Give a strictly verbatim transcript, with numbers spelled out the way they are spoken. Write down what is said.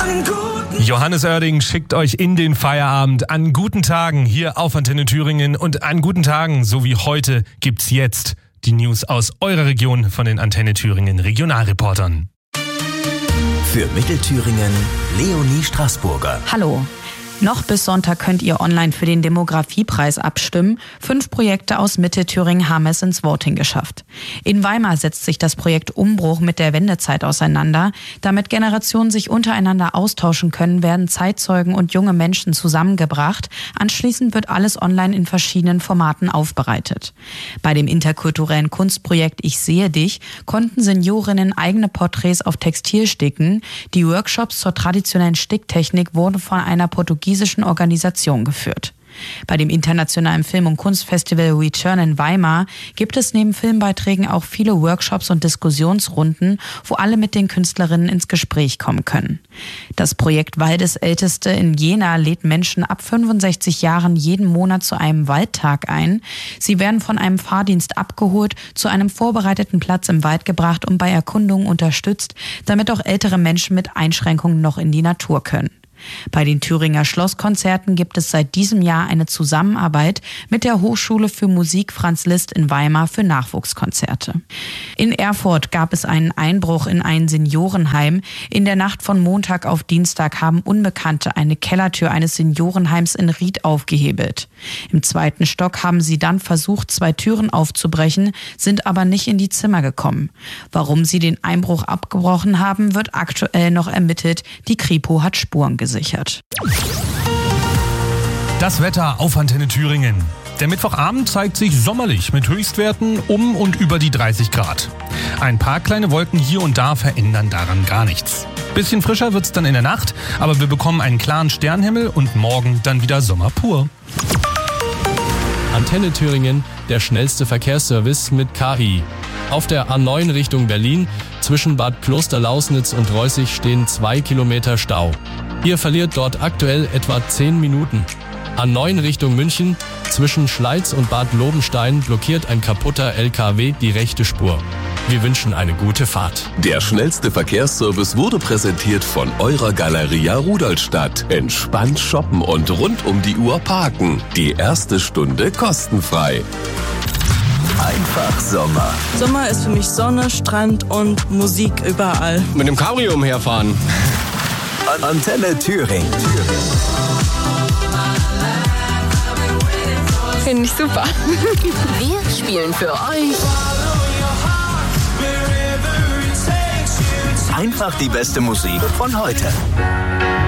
Johannes Oerding schickt euch in den Feierabend an guten Tagen hier auf Antenne Thüringen. Und an guten Tagen, so wie heute, gibt's jetzt die News aus eurer Region von den Antenne Thüringen Regionalreportern. Für Mittelthüringen Leonie Straßburger. Hallo. Noch bis Sonntag könnt ihr online für den Demografiepreis abstimmen. Fünf Projekte aus Mittelthüringen haben es ins Voting geschafft. In Weimar setzt sich das Projekt Umbruch mit der Wendezeit auseinander. Damit Generationen sich untereinander austauschen können, werden Zeitzeugen und junge Menschen zusammengebracht. Anschließend wird alles online in verschiedenen Formaten aufbereitet. Bei dem interkulturellen Kunstprojekt Ich sehe dich konnten Seniorinnen eigene Porträts auf Textil sticken. Die Workshops zur traditionellen Sticktechnik wurden von einer portugiesischen Organisation geführt. Bei dem internationalen Film- und Kunstfestival Return in Weimar gibt es neben Filmbeiträgen auch viele Workshops und Diskussionsrunden, wo alle mit den Künstlerinnen ins Gespräch kommen können. Das Projekt Waldesälteste in Jena lädt Menschen ab fünfundsechzig Jahren jeden Monat zu einem Waldtag ein. Sie werden von einem Fahrdienst abgeholt, zu einem vorbereiteten Platz im Wald gebracht und bei Erkundungen unterstützt, damit auch ältere Menschen mit Einschränkungen noch in die Natur können. Bei den Thüringer Schlosskonzerten gibt es seit diesem Jahr eine Zusammenarbeit mit der Hochschule für Musik Franz Liszt in Weimar für Nachwuchskonzerte. In Erfurt gab es einen Einbruch in ein Seniorenheim. In der Nacht von Montag auf Dienstag haben Unbekannte eine Kellertür eines Seniorenheims in Ried aufgehebelt. Im zweiten Stock haben sie dann versucht, zwei Türen aufzubrechen, sind aber nicht in die Zimmer gekommen. Warum sie den Einbruch abgebrochen haben, wird aktuell noch ermittelt. Die Kripo hat Spuren gesichert. Das Wetter auf Antenne Thüringen. Der Mittwochabend zeigt sich sommerlich mit Höchstwerten um und über die dreißig Grad. Ein paar kleine Wolken hier und da verändern daran gar nichts. Bisschen frischer wird's dann in der Nacht, aber wir bekommen einen klaren Sternhimmel und morgen dann wieder Sommer pur. Antenne Thüringen, der schnellste Verkehrsservice mit K I. Auf der A neun Richtung Berlin zwischen Bad Klosterlausnitz und Reußig stehen zwei Kilometer Stau. Ihr verliert dort aktuell etwa zehn Minuten. A neun Richtung München zwischen Schleiz und Bad Lobenstein blockiert ein kaputter L K W die rechte Spur. Wir wünschen eine gute Fahrt. Der schnellste Verkehrsservice wurde präsentiert von eurer Galeria Rudolstadt. Entspannt shoppen und rund um die Uhr parken. Die erste Stunde kostenfrei. Einfach Sommer. Sommer ist für mich Sonne, Strand und Musik überall. Mit dem Cabrio umherfahren. Antenne Thüringen. Finde ich super. Wir spielen für euch Einfach die beste Musik von heute.